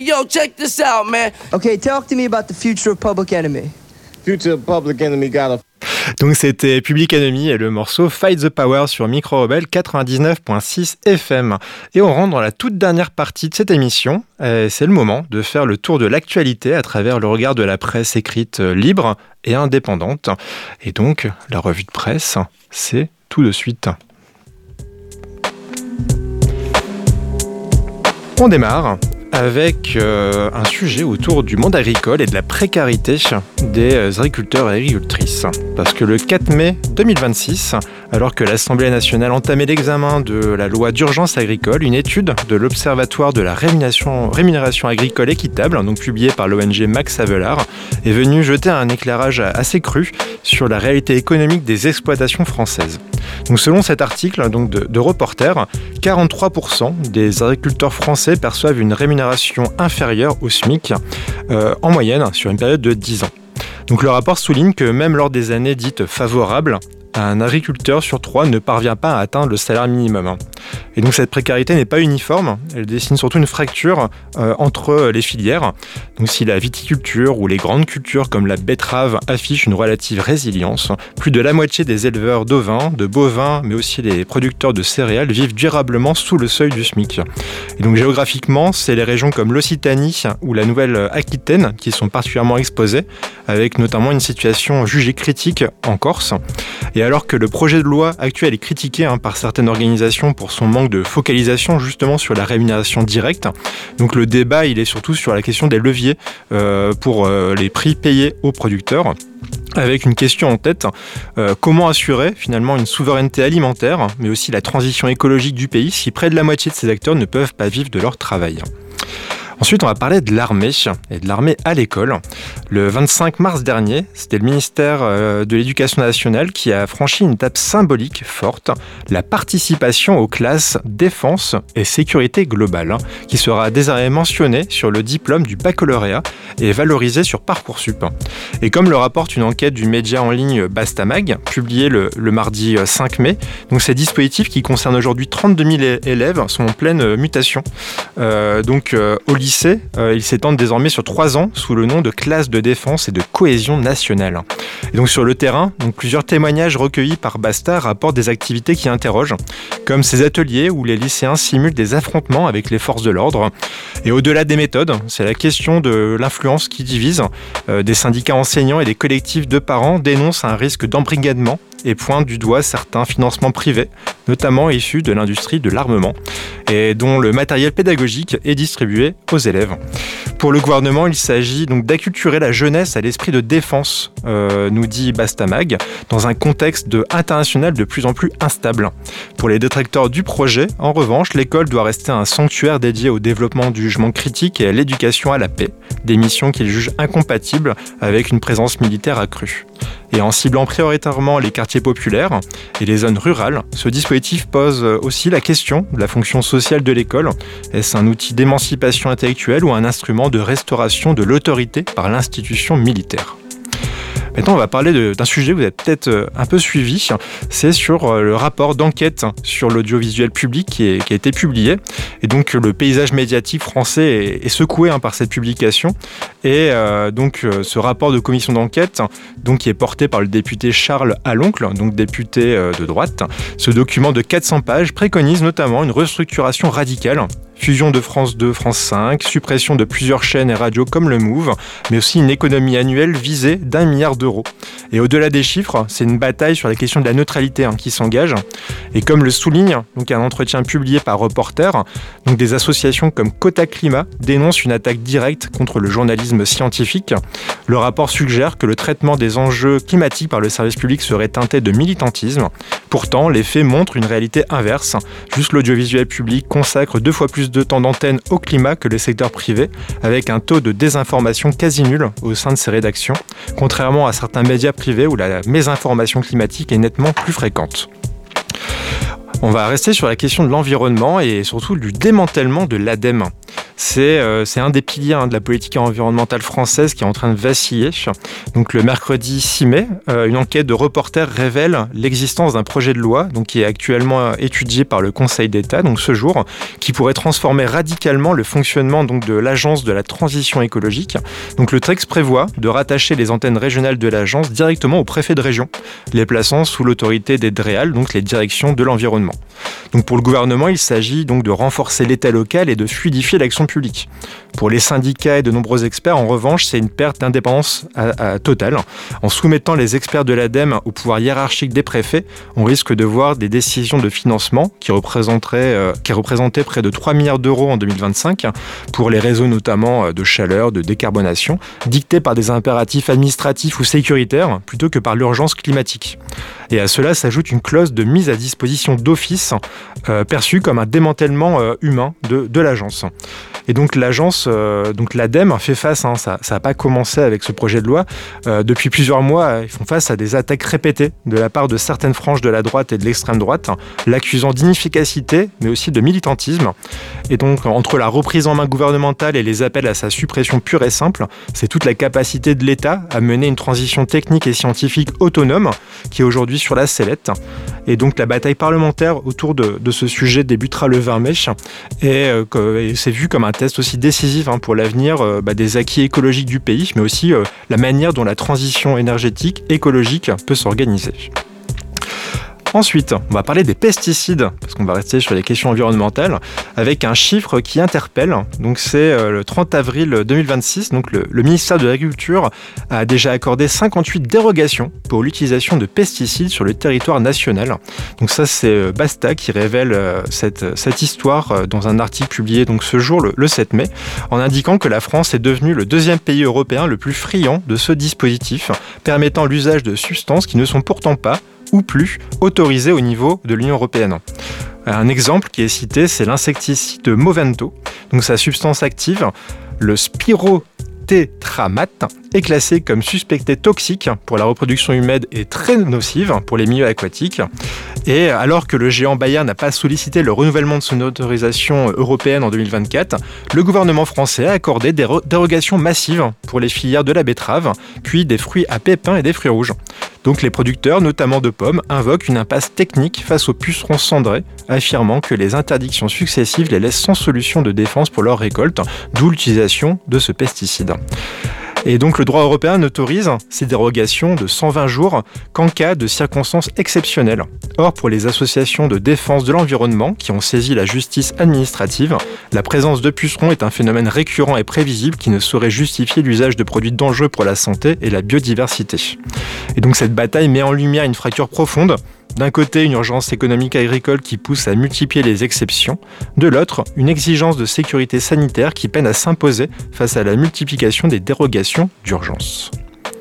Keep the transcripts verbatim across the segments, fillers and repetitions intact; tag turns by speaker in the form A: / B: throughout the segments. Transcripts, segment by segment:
A: yo, check this out, man.
B: Okay, talk to me about the future of Public Enemy.
C: Future of Public Enemy got a...
D: Donc c'était Public Enemy et le morceau Fight the Power sur Micro Rebelle quatre-vingt-dix-neuf virgule six F M. Et on rentre dans la toute dernière partie de cette émission. Et c'est le moment de faire le tour de l'actualité à travers le regard de la presse écrite libre et indépendante. Et donc la revue de presse, c'est tout de suite. On démarre avec euh, un sujet autour du monde agricole et de la précarité des agriculteurs et agricultrices. Parce que le quatre mai deux mille vingt-six, alors que l'Assemblée nationale entamait l'examen de la loi d'urgence agricole, une étude de l'Observatoire de la rémunération, rémunération agricole équitable, donc publiée par l'O N G Max Havelaar, est venue jeter un éclairage assez cru sur la réalité économique des exploitations françaises. Donc selon cet article donc de, de Reporter, quarante-trois pour cent des agriculteurs français perçoivent une rémunération inférieure au SMIC euh, en moyenne sur une période de dix ans. Donc le rapport souligne que même lors des années dites favorables, un agriculteur sur trois ne parvient pas à atteindre le salaire minimum. Et donc cette précarité n'est pas uniforme, elle dessine surtout une fracture euh, entre les filières. Donc si la viticulture ou les grandes cultures comme la betterave affichent une relative résilience, plus de la moitié des éleveurs d'ovins, de bovins, mais aussi les producteurs de céréales vivent durablement sous le seuil du SMIC. Et donc géographiquement, c'est les régions comme l'Occitanie ou la Nouvelle-Aquitaine qui sont particulièrement exposées, avec notamment une situation jugée critique en Corse. Et alors que le projet de loi actuel est critiqué hein, par certaines organisations pour son manque de focalisation justement sur la rémunération directe, donc le débat il est surtout sur la question des leviers euh, pour euh, les prix payés aux producteurs. Avec une question en tête, euh, comment assurer finalement une souveraineté alimentaire, mais aussi la transition écologique du pays si près de la moitié de ces acteurs ne peuvent pas vivre de leur travail. Ensuite, on va parler de l'armée et de l'armée à l'école. Le vingt-cinq mars dernier, c'était le ministère de l'Éducation nationale qui a franchi une étape symbolique forte, la participation aux classes défense et sécurité globale, qui sera désormais mentionnée sur le diplôme du baccalauréat et valorisée sur Parcoursup. Et comme le rapporte une enquête du média en ligne Bastamag, publiée le, le mardi cinq mai, donc ces dispositifs qui concernent aujourd'hui trente-deux mille élèves sont en pleine mutation. Euh, donc euh, au lycée, Lycée, euh, ils s'étendent désormais sur trois ans sous le nom de classe de défense et de cohésion nationale. Et donc sur le terrain, donc plusieurs témoignages recueillis par Basta rapportent des activités qui interrogent, comme ces ateliers où les lycéens simulent des affrontements avec les forces de l'ordre. Et au-delà des méthodes, c'est la question de l'influence qui divise. Euh, des syndicats enseignants et des collectifs de parents dénoncent un risque d'embrigadement et pointe du doigt certains financements privés, notamment issus de l'industrie de l'armement, et dont le matériel pédagogique est distribué aux élèves. Pour le gouvernement, il s'agit donc d'acculturer la jeunesse à l'esprit de défense, euh, nous dit Bastamag, dans un contexte de, international de plus en plus instable. Pour les détracteurs du projet, en revanche, l'école doit rester un sanctuaire dédié au développement du jugement critique et à l'éducation à la paix, des missions qu'ils jugent incompatibles avec une présence militaire accrue. Et en ciblant prioritairement les quartiers populaires et les zones rurales, ce dispositif pose aussi la question de la fonction sociale de l'école. Est-ce un outil d'émancipation intellectuelle ou un instrument de restauration de l'autorité par l'institution militaire ? Maintenant, on va parler de, d'un sujet que vous avez peut-être un peu suivi. C'est sur le rapport d'enquête sur l'audiovisuel public qui, est, qui a été publié. Et donc, le paysage médiatique français est, est secoué hein, par cette publication. Et euh, donc, ce rapport de commission d'enquête, donc, qui est porté par le député Charles Aloncle, donc député euh, de droite, ce document de quatre cents pages préconise notamment une restructuration radicale. Fusion de France deux, France cinq, suppression de plusieurs chaînes et radios comme le Move, mais aussi une économie annuelle visée d'un milliard d'euros. Et au-delà des chiffres, c'est une bataille sur la question de la neutralité hein, qui s'engage. Et comme le souligne donc un entretien publié par Reporter, donc des associations comme Quota Climat dénoncent une attaque directe contre le journalisme scientifique. Le rapport suggère que le traitement des enjeux climatiques par le service public serait teinté de militantisme. Pourtant, les faits montrent une réalité inverse. Juste l'audiovisuel public consacre deux fois plus de temps d'antenne au climat que le secteur privé, avec un taux de désinformation quasi nul au sein de ses rédactions, contrairement à certains médias privés où la mésinformation climatique est nettement plus fréquente. On va rester sur la question de l'environnement et surtout du démantèlement de l'ADEME. c'est, euh, c'est un des piliers hein, de la politique environnementale française qui est en train de vaciller. Donc le mercredi six mai, euh, une enquête de reporters révèle l'existence d'un projet de loi donc, qui est actuellement étudié par le Conseil d'État, donc ce jour, qui pourrait transformer radicalement le fonctionnement donc, de l'Agence de la transition écologique. Donc le texte prévoit de rattacher les antennes régionales de l'agence directement au préfet de région, les plaçant sous l'autorité des DREAL, donc les directions de l'environnement. Donc pour le gouvernement, il s'agit donc de renforcer l'État local et de fluidifier l'action publique. Pour les syndicats et de nombreux experts, en revanche, c'est une perte d'indépendance à, à totale. En soumettant les experts de l'ADEME au pouvoir hiérarchique des préfets, on risque de voir des décisions de financement qui représenteraient, euh, qui représentaient près de trois milliards d'euros en deux mille vingt-cinq pour les réseaux notamment de chaleur, de décarbonation, dictés par des impératifs administratifs ou sécuritaires plutôt que par l'urgence climatique. Et à cela s'ajoute une clause de mise à disposition d'office euh, perçue comme un démantèlement euh, humain de, de l'agence. Et donc l'agence, euh, donc l'ADEME fait face, hein, ça n'a pas commencé avec ce projet de loi, euh, depuis plusieurs mois, ils font face à des attaques répétées de la part de certaines franges de la droite et de l'extrême droite, l'accusant d'inefficacité, mais aussi de militantisme. Et donc entre la reprise en main gouvernementale et les appels à sa suppression pure et simple, c'est toute la capacité de l'État à mener une transition technique et scientifique autonome qui est aujourd'hui sur la sellette. Et donc la bataille parlementaire autour de, de ce sujet débutera le vingt mai et, euh, et c'est vu comme un test aussi décisif hein, pour l'avenir euh, bah, des acquis écologiques du pays, mais aussi euh, la manière dont la transition énergétique écologique peut s'organiser. Ensuite, on va parler des pesticides, parce qu'on va rester sur les questions environnementales, avec un chiffre qui interpelle. Donc c'est le trente avril deux mille vingt-six, donc le, le ministère de l'Agriculture a déjà accordé cinquante-huit dérogations pour l'utilisation de pesticides sur le territoire national. Donc ça, c'est Basta qui révèle cette, cette histoire dans un article publié donc ce jour, le, le sept mai, en indiquant que la France est devenue le deuxième pays européen le plus friand de ce dispositif, permettant l'usage de substances qui ne sont pourtant pas ou plus autorisé au niveau de l'Union européenne. Un exemple qui est cité, c'est l'insecticide Movento. Donc sa substance active, le spirotétramate, est classée comme suspectée toxique pour la reproduction humaine et très nocive pour les milieux aquatiques. Et alors que le géant Bayer n'a pas sollicité le renouvellement de son autorisation européenne en deux mille vingt-quatre, le gouvernement français a accordé des dérogations massives pour les filières de la betterave, puis des fruits à pépins et des fruits rouges. Donc les producteurs, notamment de pommes, invoquent une impasse technique face aux pucerons cendrés, affirmant que les interdictions successives les laissent sans solution de défense pour leur récolte, d'où l'utilisation de ce pesticide. Et donc le droit européen n'autorise ces dérogations de cent vingt jours qu'en cas de circonstances exceptionnelles. Or, pour les associations de défense de l'environnement qui ont saisi la justice administrative, la présence de pucerons est un phénomène récurrent et prévisible qui ne saurait justifier l'usage de produits dangereux pour la santé et la biodiversité. Et donc cette bataille met en lumière une fracture profonde. D'un côté, une urgence économique agricole qui pousse à multiplier les exceptions. De l'autre, une exigence de sécurité sanitaire qui peine à s'imposer face à la multiplication des dérogations d'urgence.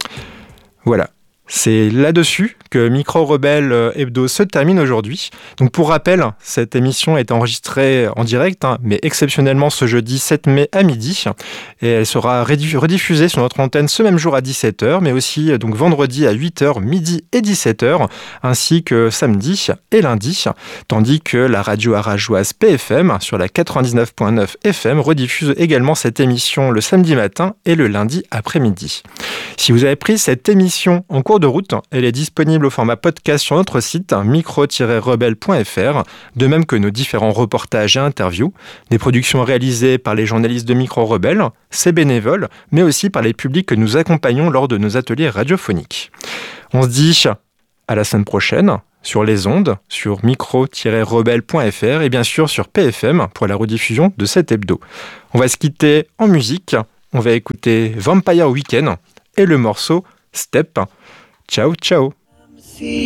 D: Voilà. C'est là-dessus que Micro Rebelle Hebdo se termine aujourd'hui. Donc pour rappel, cette émission est enregistrée en direct, hein, mais exceptionnellement ce jeudi sept mai à midi. Et elle sera rediffusée sur notre antenne ce même jour à dix-sept heures, mais aussi donc vendredi à huit heures, midi et dix-sept heures, ainsi que samedi et lundi. Tandis que la radio arajoise P F M sur la quatre-vingt-dix-neuf virgule neuf F M rediffuse également cette émission le samedi matin et le lundi après-midi. Si vous avez pris cette émission en cours de route, elle est disponible au format podcast sur notre site micro tiret rebelle point f r, de même que nos différents reportages et interviews, des productions réalisées par les journalistes de Micro Rebelle, ses bénévoles, mais aussi par les publics que nous accompagnons lors de nos ateliers radiophoniques. On se dit à la semaine prochaine sur les ondes, sur micro tiret rebelle point f r et bien sûr sur P F M pour la rediffusion de cet hebdo. On va se quitter en musique, on va écouter Vampire Weekend et le morceau Step. Ciao, ciao.